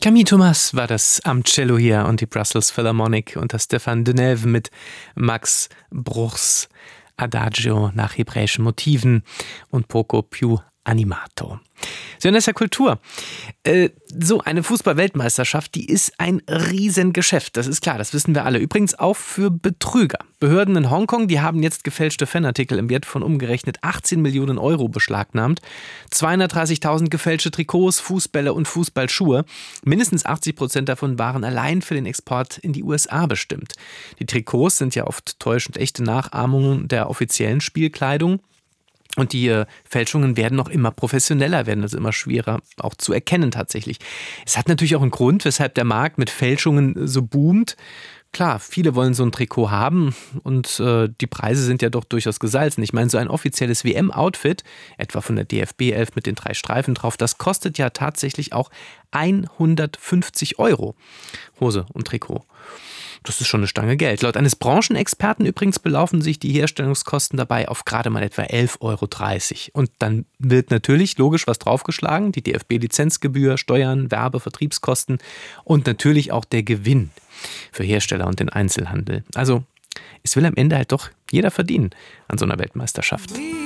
Camille Thomas war das am Cello hier und die Brussels Philharmonic und das Stéphane Denève mit Max Bruchs Adagio nach hebräischen Motiven und Poco più animato. Sie hören das ja Kultur. So eine Fußball-Weltmeisterschaft, die ist ein Riesengeschäft. Das ist klar, das wissen wir alle. Übrigens auch für Betrüger. Behörden in Hongkong, die haben jetzt gefälschte Fanartikel im Wert von umgerechnet 18 Millionen Euro beschlagnahmt. 230.000 gefälschte Trikots, Fußbälle und Fußballschuhe. Mindestens 80% davon waren allein für den Export in die USA bestimmt. Die Trikots sind ja oft täuschend echte Nachahmungen der offiziellen Spielkleidung. Und die Fälschungen werden noch immer professioneller, werden also immer schwerer auch zu erkennen tatsächlich. Es hat natürlich auch einen Grund, weshalb der Markt mit Fälschungen so boomt. Klar, viele wollen so ein Trikot haben und die Preise sind ja doch durchaus gesalzen. Ich meine, so ein offizielles WM-Outfit, etwa von der DFB 11 mit den 3 Streifen drauf, das kostet ja tatsächlich auch 150 €. Hose und Trikot. Das ist schon eine Stange Geld. Laut eines Branchenexperten übrigens belaufen sich die Herstellungskosten dabei auf gerade mal etwa 11,30 €. Und dann wird natürlich logisch was draufgeschlagen. Die DFB-Lizenzgebühr, Steuern, Werbe-, Vertriebskosten und natürlich auch der Gewinn für Hersteller und den Einzelhandel. Also es will am Ende halt doch jeder verdienen an so einer Weltmeisterschaft.